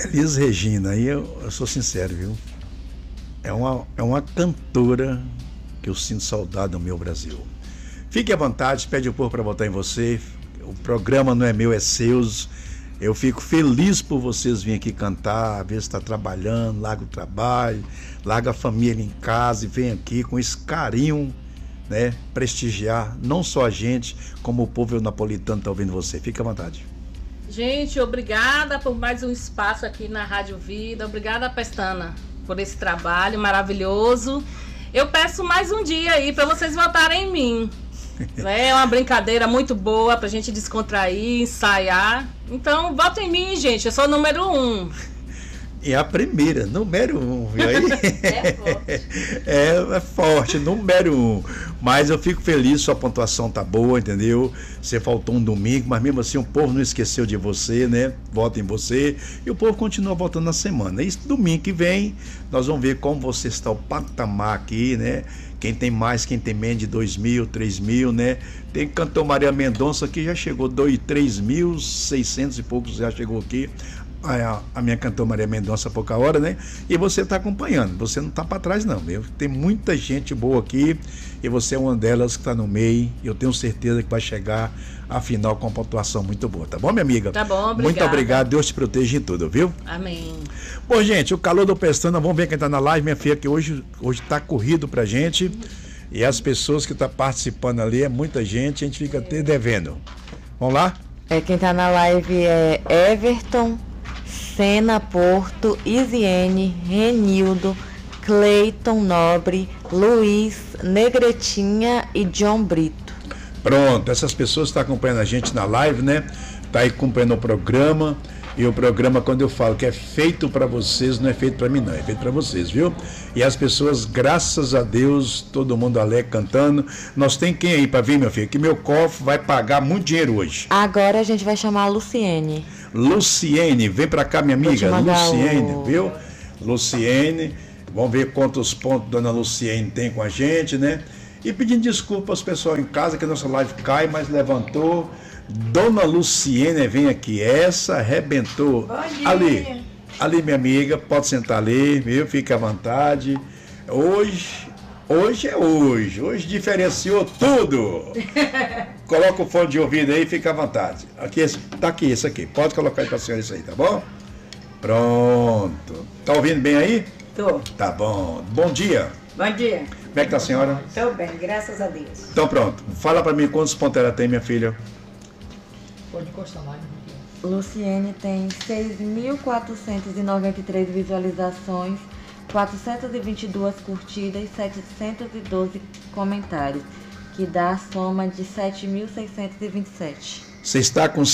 Elis Regina, aí eu sou sincero, viu? É uma cantora que eu sinto saudade do meu Brasil. Fique à vontade, pede o povo para votar em você. O programa não é meu, é seus. Eu fico feliz por vocês virem aqui cantar, às vezes está trabalhando, larga o trabalho, larga a família em casa e vem aqui com esse carinho, né, prestigiar não só a gente, como o povo napolitano está ouvindo você. Fique à vontade. Gente, obrigada por mais um espaço aqui na Rádio Vida. Obrigada, Pestana, por esse trabalho maravilhoso. Eu peço mais um dia aí para vocês votarem em mim. É uma brincadeira muito boa pra gente descontrair, ensaiar. Então, votem em mim, gente. Eu sou o número 1. É a primeira, número 1, viu aí? É forte. É forte, número 1. Mas eu fico feliz, sua pontuação tá boa, entendeu? Você faltou um domingo, mas mesmo assim o povo não esqueceu de você, né? Vota em você. E o povo continua votando na semana. E domingo que vem, nós vamos ver como você está, o patamar aqui, né? Quem tem mais, quem tem menos de 2.000, 3.000, né? Tem cantor Maria Mendonça que já chegou 3.600 e poucos, já chegou aqui. A minha cantora Maria Mendonça há pouca hora, né? E você está acompanhando, você não está para trás não, viu? Tem muita gente boa aqui e você é uma delas que está no meio. Eu tenho certeza que vai chegar à final com uma pontuação muito boa, tá bom, minha amiga? Tá bom, obrigada. Muito obrigado, Deus te proteja em tudo, viu? Amém. Bom, gente, o calor do Pestana, vamos ver quem está na live, minha filha, que hoje está corrido pra gente. E as pessoas que estão participando ali, é muita gente, a gente fica até devendo. Vamos lá? Quem está na live é Everton, Sena Porto, Isiene, Renildo, Cleiton Nobre, Luiz, Negretinha e John Brito. Pronto, essas pessoas estão acompanhando a gente na live, né? Tá aí acompanhando o programa. E o programa, quando eu falo que é feito para vocês, não é feito para mim não, é feito para vocês, viu? E as pessoas, graças a Deus, todo mundo alegre cantando. Nós tem quem aí para vir, meu filho? Que meu cofre vai pagar muito dinheiro hoje. Agora a gente vai chamar a Luciene. Luciene, vem para cá, minha amiga. Luciene, viu? Luciene, vamos ver quantos pontos dona Luciene tem com a gente, né? E pedindo desculpa aos pessoal em casa, que a nossa live cai, mas levantou. Dona Luciene, vem aqui, essa arrebentou. Ali, minha amiga, pode sentar ali, viu? Fique à vontade. Hoje é hoje diferenciou tudo. Coloca o fone de ouvido aí, fica à vontade. Aqui, tá aqui, esse aqui, pode colocar aí pra senhora isso aí, tá bom? Pronto. Tá ouvindo bem aí? Tô. Tá bom. Bom dia. Bom dia. Como é que tá a senhora? Tô bem, graças a Deus. Então pronto, fala pra mim quantos pontos ela tem, minha filha. Pode encostar lá. Luciene tem 6.493 visualizações, 422 curtidas e 712 comentários, que dá a soma de 7.627. Você está com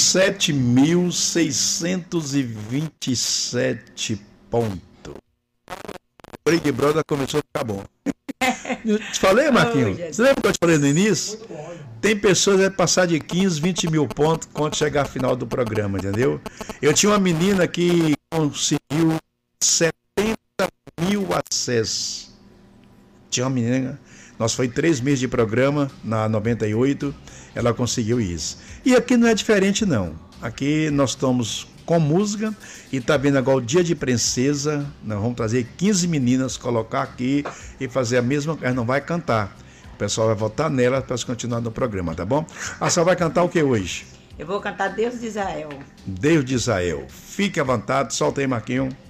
7.627 pontos. O Big Brother começou a ficar bom. Eu te falei, Marquinhos? Você lembra que eu te falei no início? Tem pessoas que vão passar de 15, 20 mil pontos quando chegar a final do programa, entendeu? Eu tinha uma menina que conseguiu 70 mil acessos. Tinha uma menina, nós foi 3 meses de programa na 98, ela conseguiu isso. E aqui não é diferente não. Aqui nós estamos com música e tá vendo agora o Dia de Princesa. Nós vamos trazer 15 meninas, colocar aqui e fazer a mesma coisa. Não vai cantar. O pessoal vai votar nela para continuar no programa, tá bom? A senhora vai cantar o que hoje? Eu vou cantar Deus de Israel. Deus de Israel. Fique à vontade, solta aí, Marquinhos.